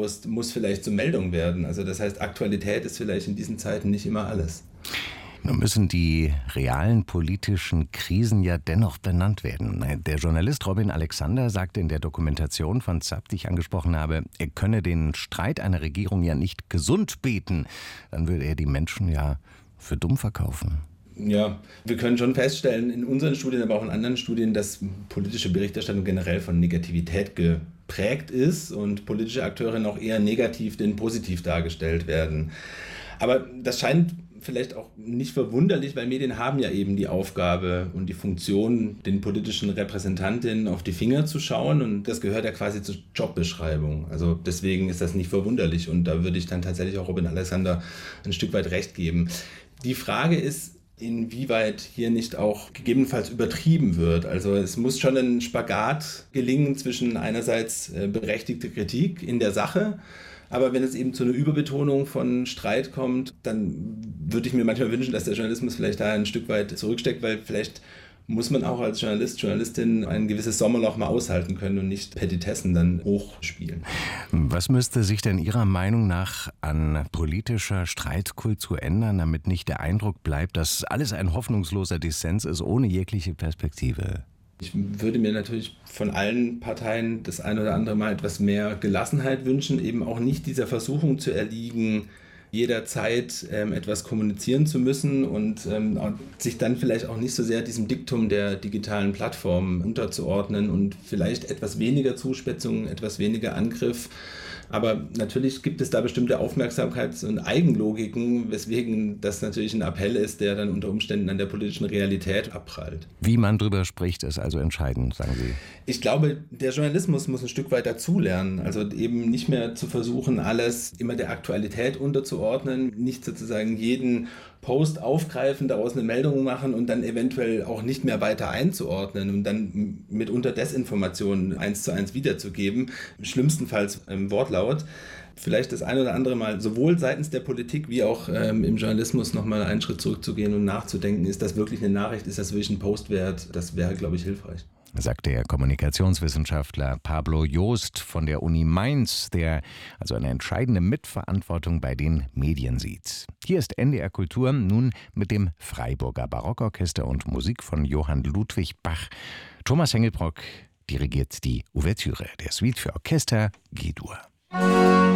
Post muss vielleicht zur Meldung werden. Also das heißt, Aktualität ist vielleicht in diesen Zeiten nicht immer alles. Nun müssen die realen politischen Krisen ja dennoch benannt werden. Der Journalist Robin Alexander sagte in der Dokumentation von ZAP, die ich angesprochen habe, er könne den Streit einer Regierung ja nicht gesund beten. Dann würde er die Menschen ja für dumm verkaufen. Ja, wir können schon feststellen, in unseren Studien, aber auch in anderen Studien, dass politische Berichterstattung generell von Negativität geprägt ist und politische Akteure auch eher negativ denn positiv dargestellt werden. Aber das scheint vielleicht auch nicht verwunderlich, weil Medien haben ja eben die Aufgabe und die Funktion, den politischen Repräsentantinnen auf die Finger zu schauen, und das gehört ja quasi zur Jobbeschreibung. Also deswegen ist das nicht verwunderlich, und da würde ich dann tatsächlich auch Robin Alexander ein Stück weit recht geben. Die Frage ist, inwieweit hier nicht auch gegebenenfalls übertrieben wird. Also es muss schon ein Spagat gelingen zwischen einerseits berechtigter Kritik in der Sache, aber wenn es eben zu einer Überbetonung von Streit kommt, dann würde ich mir manchmal wünschen, dass der Journalismus vielleicht da ein Stück weit zurücksteckt, weil vielleicht muss man auch als Journalist, Journalistin ein gewisses Sommerloch mal aushalten können und nicht Petitessen dann hochspielen. Was müsste sich denn Ihrer Meinung nach an politischer Streitkultur ändern, damit nicht der Eindruck bleibt, dass alles ein hoffnungsloser Dissens ist, ohne jegliche Perspektive? Ich würde mir natürlich von allen Parteien das ein oder andere Mal etwas mehr Gelassenheit wünschen, eben auch nicht dieser Versuchung zu erliegen, jederzeit etwas kommunizieren zu müssen und sich dann vielleicht auch nicht so sehr diesem Diktum der digitalen Plattformen unterzuordnen und vielleicht etwas weniger Zuspitzung, etwas weniger Angriff. Aber natürlich gibt es da bestimmte Aufmerksamkeits- und Eigenlogiken, weswegen das natürlich ein Appell ist, der dann unter Umständen an der politischen Realität abprallt. Wie man drüber spricht, ist also entscheidend, sagen Sie. Ich glaube, der Journalismus muss ein Stück weit dazulernen. Also eben nicht mehr zu versuchen, alles immer der Aktualität unterzuordnen, nicht sozusagen jeden Post aufgreifen, daraus eine Meldung machen und dann eventuell auch nicht mehr weiter einzuordnen und dann mitunter Desinformationen 1:1 wiederzugeben, schlimmstenfalls im Wortlaut. Vielleicht das ein oder andere Mal sowohl seitens der Politik wie auch im Journalismus nochmal einen Schritt zurückzugehen und nachzudenken, ist das wirklich eine Nachricht, ist das wirklich ein Post wert? Das wäre, glaube ich, hilfreich. Sagt der Kommunikationswissenschaftler Pablo Joost von der Uni Mainz, der also eine entscheidende Mitverantwortung bei den Medien sieht. Hier ist NDR Kultur nun mit dem Freiburger Barockorchester und Musik von Johann Ludwig Bach. Thomas Hengelbrock dirigiert die Ouvertüre der Suite für Orchester G-Dur.